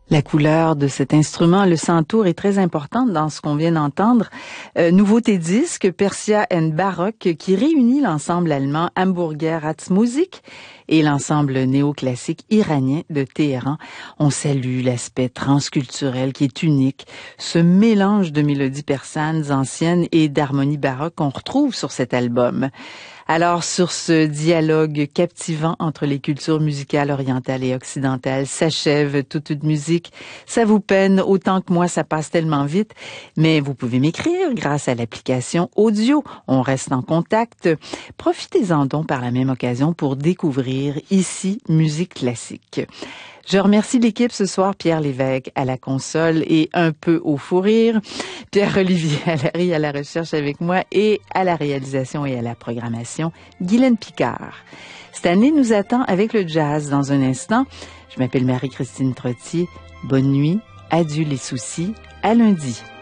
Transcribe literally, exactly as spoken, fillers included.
La couleur de cet instrument, le santour, est très importante dans ce qu'on vient d'entendre. Euh, nouveauté disque, Persia and Baroque, qui réunit l'ensemble allemand Hamburger Ratsmusik et l'ensemble néoclassique iranien de Téhéran. On salue l'aspect transculturel qui est unique, ce mélange de mélodies persanes anciennes et d'harmonies baroques qu'on retrouve sur cet album. Alors, sur ce dialogue captivant entre les cultures musicales orientales et occidentales, s'achève toute une musique. Ça vous peine autant que moi, ça passe tellement vite. Mais vous pouvez m'écrire grâce à l'application audio. On reste en contact. Profitez-en donc par la même occasion pour découvrir ici Musique classique. Je remercie l'équipe ce soir, Pierre Lévesque à la console et un peu au fou rire, Pierre-Olivier Allary à la recherche avec moi et à la réalisation et à la programmation, Guylaine Picard. Cette année nous attend avec le jazz dans un instant. Je m'appelle Marie-Christine Trottier. Bonne nuit, adieu les soucis, à lundi.